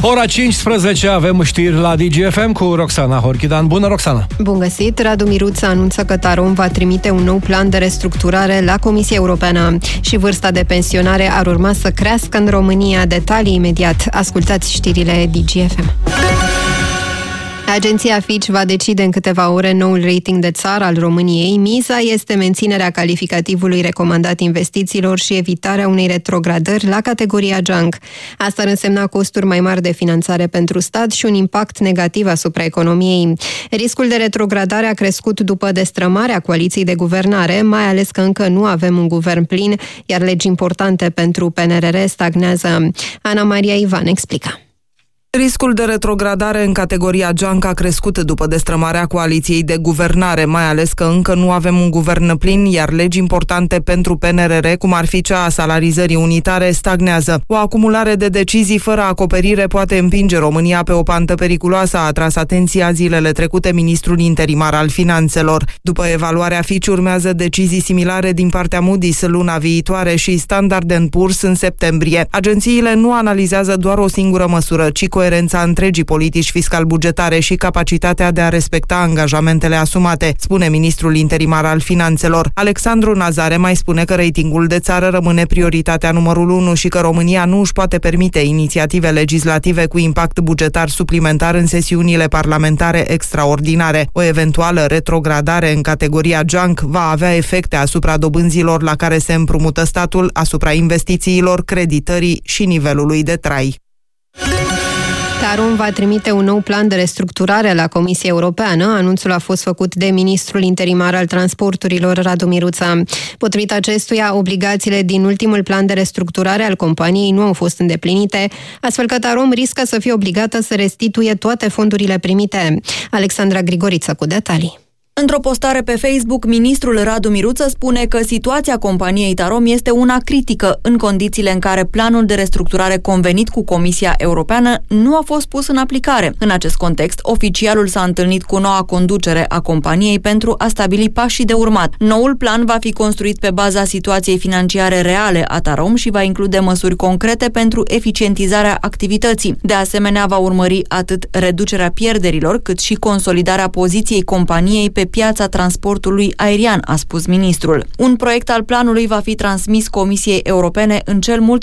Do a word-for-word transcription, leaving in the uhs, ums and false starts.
Ora cincisprezece avem știri la D G F M cu Roxana Horchidan. Bună, Roxana! Bun găsit! Radu Miruță anunță că Tarom va trimite un nou plan de restructurare la Comisia Europeană și vârsta de pensionare ar urma să crească în România. Detalii imediat. Ascultați știrile D G F M. Agenția Fitch va decide în câteva ore noul rating de țară al României. Miza este menținerea calificativului recomandat investițiilor și evitarea unei retrogradări la categoria junk. Asta ar însemna costuri mai mari de finanțare pentru stat și un impact negativ asupra economiei. Riscul de retrogradare a crescut după destrămarea coaliției de guvernare, mai ales că încă nu avem un guvern plin, iar legi importante pentru P N R R stagnează. Ana Maria Ivan explică. Riscul de retrogradare în categoria junk a crescut după destrămarea coaliției de guvernare, mai ales că încă nu avem un guvern plin, iar legi importante pentru P N R R, cum ar fi cea a salarizării unitare, stagnează. O acumulare de decizii fără acoperire poate împinge România pe o pantă periculoasă, a atras atenția zilele trecute ministrul interimar al finanțelor. După evaluarea Fitch urmează decizii similare din partea Moody's luna viitoare și Standard and Poor's în septembrie. Agențiile nu analizează doar o singură măsură, ci coerența întregii politici fiscal-bugetare și capacitatea de a respecta angajamentele asumate, spune ministrul interimar al finanțelor. Alexandru Nazare mai spune că ratingul de țară rămâne prioritatea numărul unu și că România nu își poate permite inițiative legislative cu impact bugetar suplimentar în sesiunile parlamentare extraordinare. O eventuală retrogradare în categoria junk va avea efecte asupra dobânzilor la care se împrumută statul, asupra investițiilor, creditării și nivelului de trai. Tarom va trimite un nou plan de restructurare la Comisia Europeană. Anunțul a fost făcut de ministrul interimar al transporturilor, Radu Miruță. Potrivit acestuia, obligațiile din ultimul plan de restructurare al companiei nu au fost îndeplinite, astfel că Tarom riscă să fie obligată să restituie toate fondurile primite. Alexandra Grigoriță cu detalii. Într-o postare pe Facebook, ministrul Radu Miruță spune că situația companiei Tarom este una critică, în condițiile în care planul de restructurare convenit cu Comisia Europeană nu a fost pus în aplicare. În acest context, oficialul s-a întâlnit cu noua conducere a companiei pentru a stabili pașii de urmat. Noul plan va fi construit pe baza situației financiare reale a Tarom și va include măsuri concrete pentru eficientizarea activității. De asemenea, va urmări atât reducerea pierderilor, cât și consolidarea poziției companiei pe piața transportului aerian, a spus ministrul. Un proiect al planului va fi transmis Comisiei Europene în cel mult